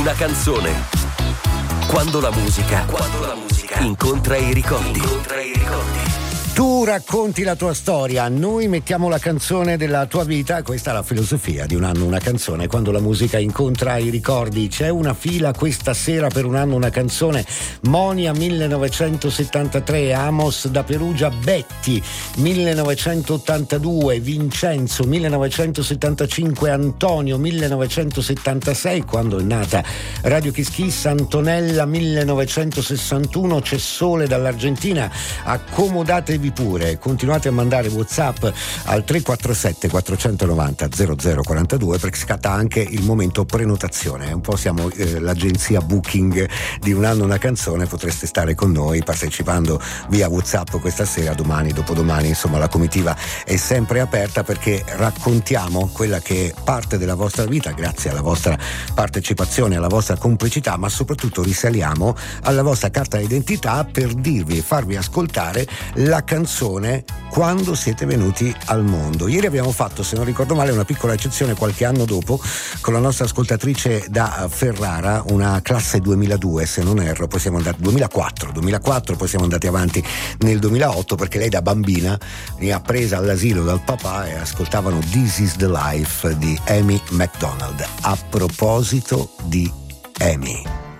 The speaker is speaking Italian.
una canzone. Quando la musica incontra i ricordi. Tu racconti la tua storia, noi mettiamo la canzone della tua vita. Questa è la filosofia di Un anno una canzone, quando la musica incontra i ricordi. C'è una fila questa sera per Un anno una canzone. Monia 1973, Amos da Perugia, Betty 1982, Vincenzo 1975, Antonio 1976, quando è nata Radio Kiss Kiss, Antonella 1961, C'è sole dall'Argentina. Accomodatevi pure, continuate a mandare WhatsApp al 347 490 0042 perché scatta anche il momento prenotazione. Un po' siamo l'agenzia booking di Un anno una canzone, potreste stare con noi partecipando via WhatsApp questa sera, domani, dopodomani, insomma la comitiva è sempre aperta perché raccontiamo quella che è parte della vostra vita grazie alla vostra partecipazione, alla vostra complicità, ma soprattutto risaliamo alla vostra carta d'identità per dirvi e farvi ascoltare la canzone Quando siete venuti al mondo. Ieri abbiamo fatto, se non ricordo male, una piccola eccezione qualche anno dopo con la nostra ascoltatrice da Ferrara, una classe 2002 se non erro, poi siamo andati 2004, poi siamo andati avanti nel 2008 perché lei da bambina mi ha presa all'asilo dal papà e ascoltavano This is the Life di Amy McDonald. A proposito di Amy,